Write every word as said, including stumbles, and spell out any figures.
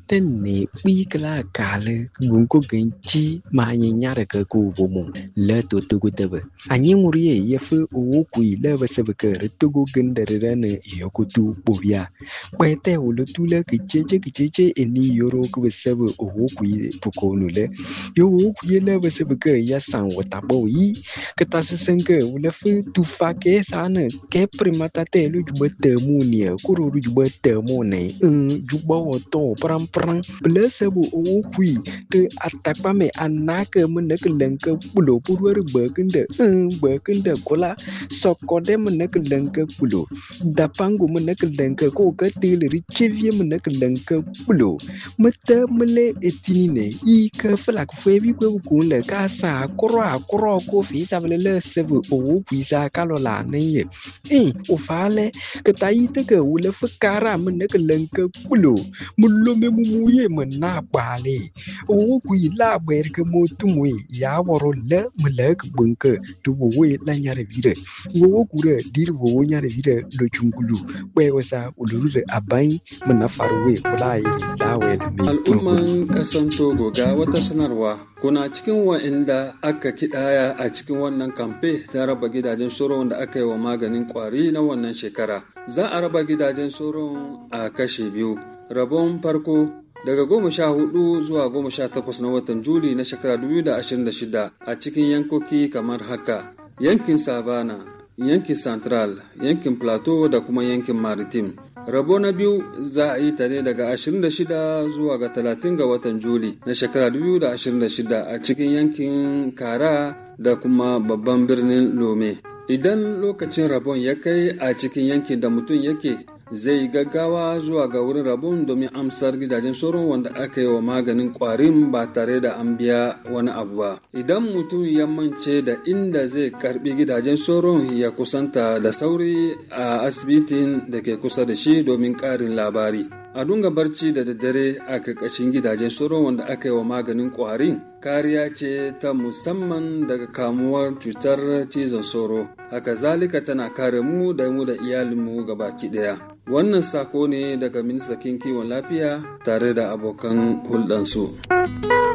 ten ne bikla kale gunko genchi ma nyara ka ku bomo le to to gutebe anyi nguriye yefu owo kui le basebe ka retugo gendere ne yokutu bobia kwete wolo tule kicheche kicheche eni yoro ku basebe owo kui pokonu le yo owo kui le basebe ka ya san wata boyi katasenke wole fu tufa ke sana ke primata te lu jubete munia kuru jubete mone un jubo to pram pram blesebo owo kui te atakpa me anaka meneke lenke pulo purwer bekende un bekende kola sokode meneke lenke pulo dapangu meneke lenke ko gatil richevie meneke lenke pulo mete mele etinine i ke flak febi ko kunle kasa koro akoro ko fi sabele sebo owo kui sa kalola ne eh ofale ketaite ke wule fukara meneke lenke pulo mulome mumuye mena bale o kui la ber ke motumwe ya woro le melek bunke tubo we la nyare vire wo kure dir wo nyare vire lo chungulu we wasa uluru abai mena farwe wala iri lawe ne al'umman kasan Togo ga wata sanarwa kuna cikin wa'inda aka kidaya a cikin wannan kamfe ta raba gidajen soron da aka yi wa maganin kwari na wannan shekara za a raba gidajen soron a kashe biyu rabon farko daga goma sha hudu zuwa goma sha takwas na watan Juli na shekara dubu da ashirin da shida a cikin yankoki kamar haka: yankin Savana, yankin Central, yankin Plateau da kuma yankin Maritime. Rabo na biyu za a yi ta ne daga ashirin da shida zuwa ga talatin ga watan Juli na shekara dubu da ashirin da shida a cikin yankin Kara da kuma babban birnin Lome. Idan lokacin rabon ya kai a cikin yankin da mutum yake, zai gaggawa zuwa ga wurin rabon domin amsar gidajen sauron wanda aka yi wa maganin kwarin ba tare da an biya wani abu ba. Idan mutum ya mance da inda zai karbi gidajen sauron, ya kusanta da sauri a asibitin da ke kusa da shi domin karin labari. A dunga barci da daddare a karkashin gidajen sauron wanda aka yi wa maganin kwarin kariya ce ta musamman daga kamuwar cutar cizon sauro. Haka zalika tana kare mu da mu da iyalinmu gabaki daya. Wannan sako ne daga ministan kiwon lafiya tare da abokan hulɗansu.